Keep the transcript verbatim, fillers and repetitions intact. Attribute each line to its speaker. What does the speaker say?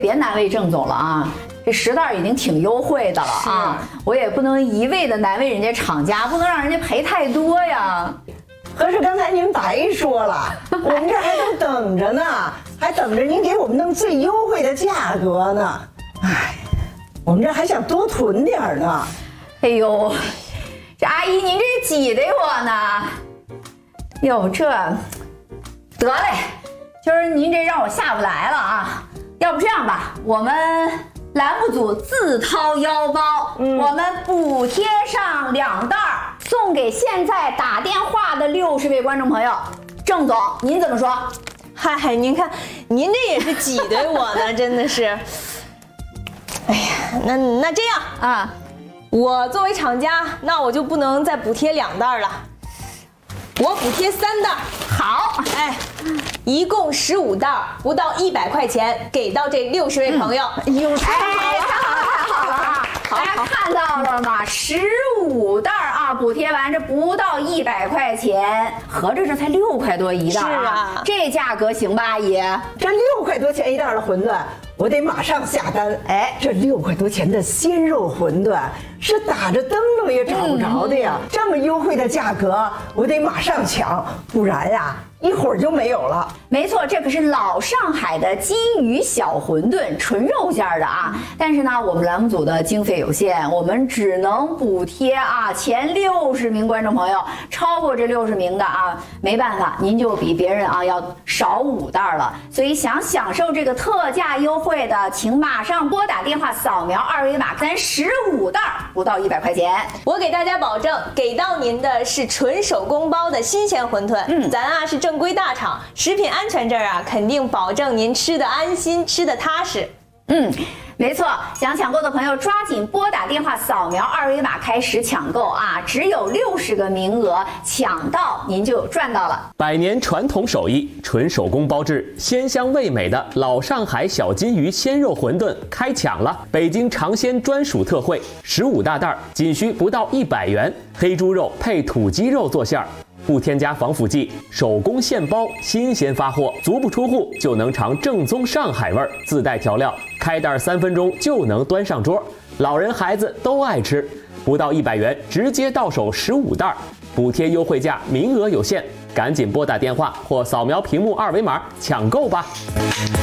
Speaker 1: 别难为郑总了啊，这十袋已经挺优惠的了啊，我也不能一味的难为人家厂家，不能让人家赔太多呀。
Speaker 2: 合着刚才您白说了，我们这还都等着呢，还等着您给我们弄最优惠的价格呢。哎，我们这还想多囤点呢。
Speaker 1: 哎呦，这阿姨您这挤得我呢。哟，这得嘞，今儿您这让我下不来了啊。要不这样吧，我们栏目组自掏腰包，嗯、我们补贴上两袋儿，送给现在打电话的六十位观众朋友。郑总，您怎么说？
Speaker 3: 嗨，您看，您这也是挤兑我呢，真的是。哎呀，那那这样
Speaker 1: 啊，
Speaker 3: 我作为厂家，那我就不能再补贴两袋了，我补贴三袋。
Speaker 1: 好，
Speaker 3: 哎，一共十五袋，不到一百块钱，给到这六十位朋友。
Speaker 1: 哎呦，太好了，太好了，太好了啊！大家看到了吗？十五袋啊，补贴完这不到一百块钱，合着这才六块多一袋啊！
Speaker 3: 是啊，
Speaker 1: 这价格行吧，阿姨？
Speaker 2: 这六块多钱一袋的馄饨，我得马上下单。哎，这六块多钱的鲜肉馄饨是打着灯笼也找不着的呀！嗯、这么优惠的价格，我得马上抢，不然呀，一会儿就没有了。
Speaker 1: 没错，这可是老上海的金鱼小馄饨，纯肉馅的啊！但是呢，我们栏目组的经费有限，我们只能补贴啊前六十名观众朋友，超过这六十名的啊，没办法，您就比别人啊要少五袋了。所以想享受这个特价优惠的，请马上拨打电话扫描二维码，咱十五袋不到一百块钱。
Speaker 3: 我给大家保证，给到您的是纯手工包的新鲜馄饨。嗯，咱啊是正规大厂，食品安全这儿啊肯定保证您吃的安心，吃的踏实。
Speaker 1: 嗯，没错，想抢购的朋友抓紧拨打电话扫描二维码开始抢购啊！只有六十个名额，抢到您就赚到了。
Speaker 4: 百年传统手艺，纯手工包制，鲜香味美的老上海小金鱼鲜肉馄饨开抢了！北京尝鲜专属特惠，十五大袋，仅需不到一百元，黑猪肉配土鸡肉做馅儿。不添加防腐剂，手工现包，新鲜发货，足不出户就能尝正宗上海味儿，自带调料，开袋三分钟就能端上桌，老人孩子都爱吃。不到一百元，直接到手十五袋，补贴优惠价，名额有限，赶紧拨打电话或扫描屏幕二维码抢购吧。